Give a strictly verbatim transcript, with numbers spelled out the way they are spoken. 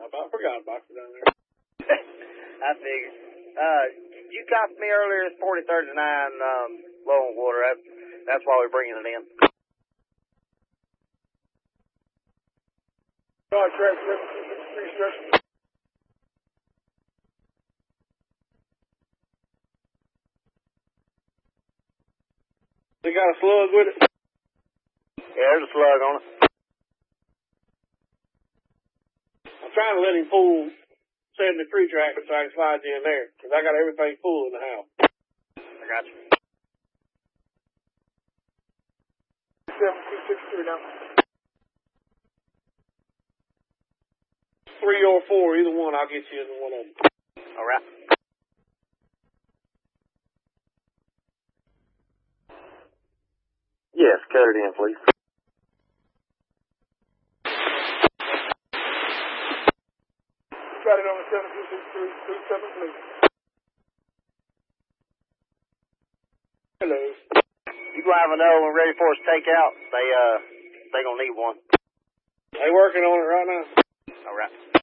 I about forgot about it down there. I figured. Uh, you copied me earlier, it's forty thirty-nine, um, low on water. That's, that's why we're bringing it in. All right, Trap, three stretch. They got a slug with it? Yeah, there's a slug on it. I'm trying to let him pull seventy-three tractor so I can slide you in there, because I got everything full in the house. I got you. seven two six three now. Three or four, either one, I'll get you in one of them. All right. Yes, cut it in, please. Got it on the seven two six three three seven, please. Hello. You gonna have another one ready for us to take out? They, uh, they gonna need one. They working on it right now. All right.